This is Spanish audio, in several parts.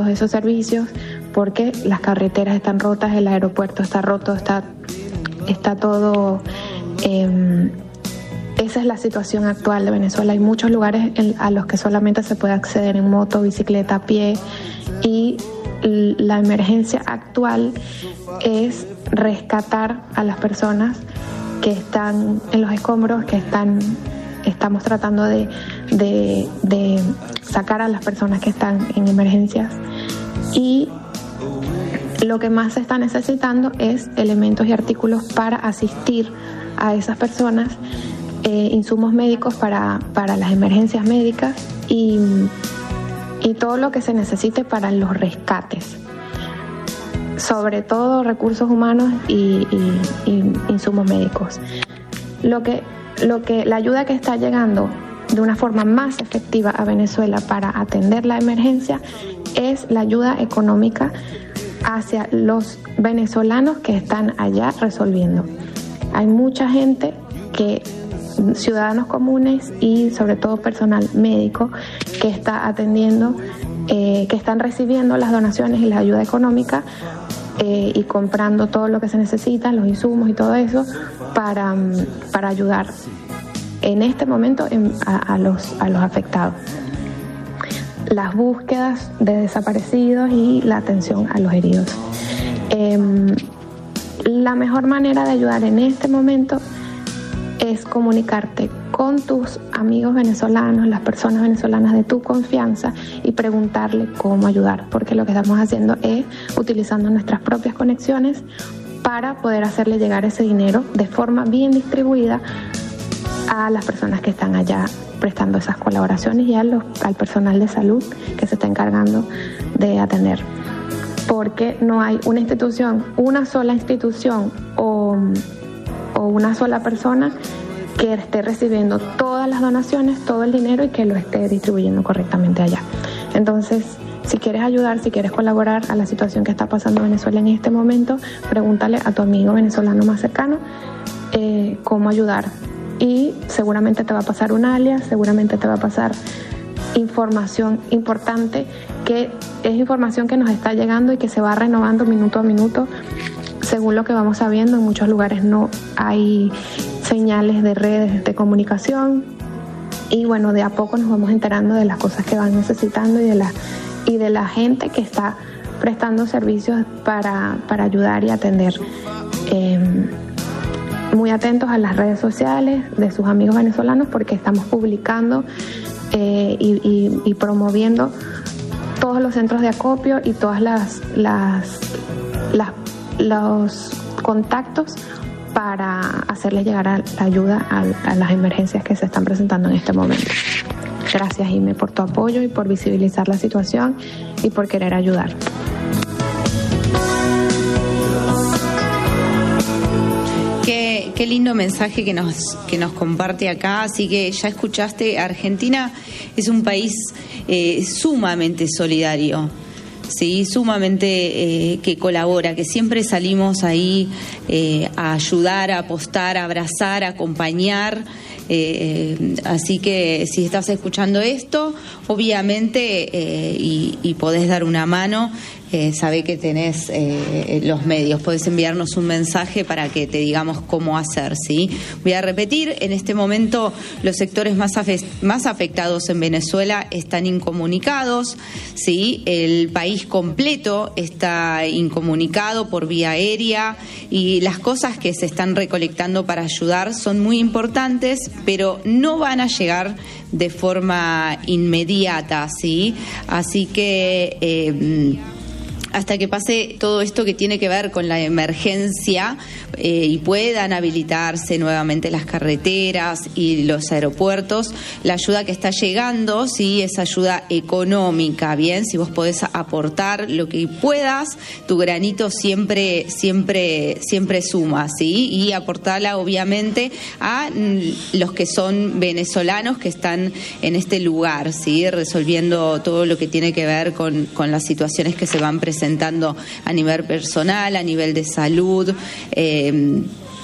todos esos servicios porque las carreteras están rotas, el aeropuerto está roto, está todo... esa es la situación actual de Venezuela. Hay muchos lugares a los que solamente se puede acceder en moto, bicicleta, a pie, y la emergencia actual es rescatar a las personas que están en los escombros, estamos tratando de sacar a las personas que están en emergencias, y lo que más se está necesitando es elementos y artículos para asistir a esas personas, insumos médicos para las emergencias médicas y todo lo que se necesite para los rescates, sobre todo recursos humanos y insumos médicos. La ayuda que está llegando de una forma más efectiva a Venezuela para atender la emergencia es la ayuda económica hacia los venezolanos que están allá resolviendo. Hay mucha gente ciudadanos comunes y sobre todo personal médico que está atendiendo, que están recibiendo las donaciones y la ayuda económica y comprando todo lo que se necesita, los insumos y todo eso para ayudar en este momento a los afectados. Las búsquedas de desaparecidos y la atención a los heridos. La mejor manera de ayudar en este momento es comunicarte con tus amigos venezolanos, las personas venezolanas de tu confianza, y preguntarle cómo ayudar, porque lo que estamos haciendo es utilizando nuestras propias conexiones para poder hacerle llegar ese dinero de forma bien distribuida a las personas que están allá prestando esas colaboraciones y al personal de salud que se está encargando de atender. Porque no hay una sola institución o una sola persona que esté recibiendo todas las donaciones, todo el dinero, y que lo esté distribuyendo correctamente allá. Entonces, si quieres ayudar, si quieres colaborar a la situación que está pasando en Venezuela en este momento, pregúntale a tu amigo venezolano más cercano cómo ayudar. Y seguramente te va a pasar un alias, seguramente te va a pasar información importante, que es información que nos está llegando y que se va renovando minuto a minuto según lo que vamos sabiendo. En muchos lugares no hay señales de redes de comunicación, y bueno, de a poco nos vamos enterando de las cosas que van necesitando y de la gente que está prestando servicios para ayudar y atender. Muy atentos a las redes sociales de sus amigos venezolanos, porque estamos publicando y promoviendo todos los centros de acopio y todas los contactos para hacerles llegar la ayuda a las emergencias que se están presentando en este momento. Gracias, Jimé, por tu apoyo y por visibilizar la situación y por querer ayudar. Qué lindo mensaje que nos comparte acá. Así que ya escuchaste, Argentina es un país sumamente solidario, sí, sumamente que colabora, que siempre salimos ahí a ayudar, a apostar, a abrazar, a acompañar. Así que si estás escuchando esto, obviamente, y podés dar una mano, sabé que tenés los medios, podés enviarnos un mensaje para que te digamos cómo hacer, ¿sí? Voy a repetir, en este momento los sectores más afectados en Venezuela están incomunicados, ¿sí? El país completo está incomunicado por vía aérea, y las cosas que se están recolectando para ayudar son muy importantes, pero no van a llegar de forma inmediata, ¿sí? Así que hasta que pase todo esto que tiene que ver con la emergencia y puedan habilitarse nuevamente las carreteras y los aeropuertos, la ayuda que está llegando, sí, es ayuda económica, bien, si vos podés aportar lo que puedas, tu granito siempre suma, sí, y aportarla obviamente a los que son venezolanos que están en este lugar, sí, resolviendo todo lo que tiene que ver con las situaciones que se van presentando a nivel personal, a nivel de salud,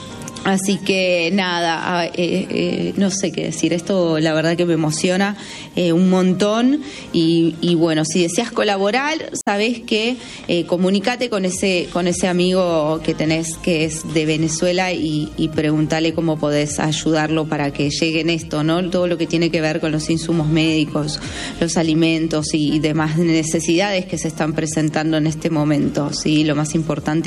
Así que nada, no sé qué decir, esto la verdad que me emociona un montón y bueno, si deseas colaborar, sabés que comunícate con ese amigo que tenés que es de Venezuela y preguntale cómo podés ayudarlo para que lleguen esto, ¿no? Todo lo que tiene que ver con los insumos médicos, los alimentos y demás necesidades que se están presentando en este momento, ¿sí? Lo más importante